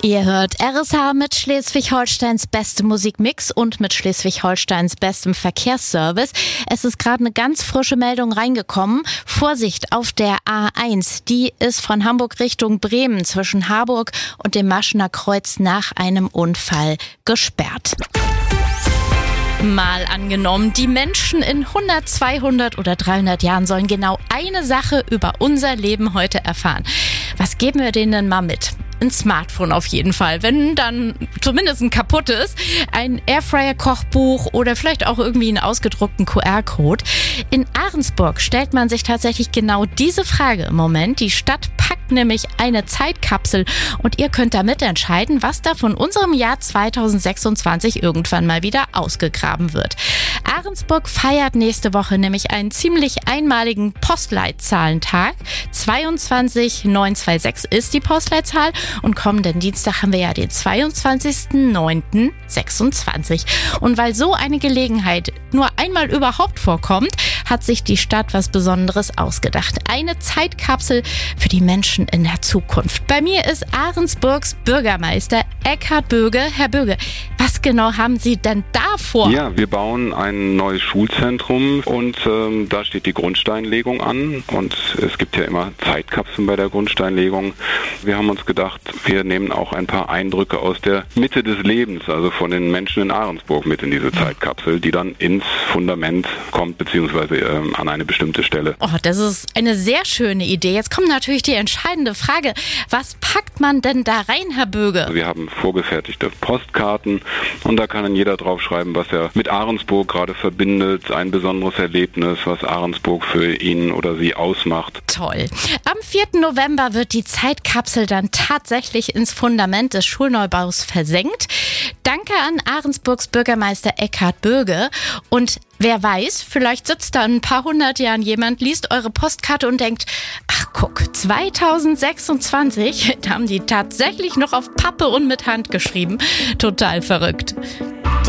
Ihr hört RSH mit Schleswig-Holsteins bestem Musikmix und mit Schleswig-Holsteins bestem Verkehrsservice. Es ist gerade eine ganz frische Meldung reingekommen. Vorsicht auf der A1. Die ist von Hamburg Richtung Bremen zwischen Harburg und dem Maschener Kreuz nach einem Unfall gesperrt. Mal angenommen, die Menschen in 100, 200 oder 300 Jahren sollen genau eine Sache über unser Leben heute erfahren. Was geben wir denen denn mal mit? Ein Smartphone auf jeden Fall, wenn dann zumindest ein kaputtes, ein Airfryer-Kochbuch oder vielleicht auch irgendwie einen ausgedruckten QR-Code. In Ahrensburg stellt man sich tatsächlich genau diese Frage im Moment. Die Stadt packt nämlich eine Zeitkapsel und ihr könnt da mitentscheiden, was da von unserem Jahr 2026 irgendwann mal wieder ausgegraben wird. Ahrensburg feiert nächste Woche nämlich einen ziemlich einmaligen Postleitzahlentag. 22926 ist die Postleitzahl und kommenden Dienstag haben wir ja den 22.09.26. Und weil so eine Gelegenheit nur einmal überhaupt vorkommt, hat sich die Stadt was Besonderes ausgedacht. Eine Zeitkapsel für die Menschen in der Zukunft. Bei mir ist Ahrensburgs Bürgermeister Eckhard Böge. Herr Böge, was genau haben Sie denn da vor? Ja, wir bauen ein neues Schulzentrum und da steht die Grundsteinlegung an und es gibt ja immer Zeitkapseln bei der Grundsteinlegung. Wir haben uns gedacht, wir nehmen auch ein paar Eindrücke aus der Mitte des Lebens, also von den Menschen in Ahrensburg mit in diese Zeitkapsel, die dann ins Fundament kommt, beziehungsweise an eine bestimmte Stelle. Oh, das ist eine sehr schöne Idee. Jetzt kommt natürlich die entscheidende Frage. Was packt man denn da rein, Herr Böge? Wir haben vorgefertigte Postkarten und da kann dann jeder draufschreiben, was er mit Ahrensburg gerade verbindet, ein besonderes Erlebnis, was Ahrensburg für ihn oder sie ausmacht. Toll. Am 4. November wird die Zeitkapsel dann tatsächlich ins Fundament des Schulneubaus versenkt. Danke an Ahrensburgs Bürgermeister Eckhard Böge. Und wer weiß, vielleicht sitzt da in ein paar hundert Jahren jemand, liest eure Postkarte und denkt, ach guck, 2026, da haben die tatsächlich noch auf Pappe und mit Hand geschrieben. Total verrückt.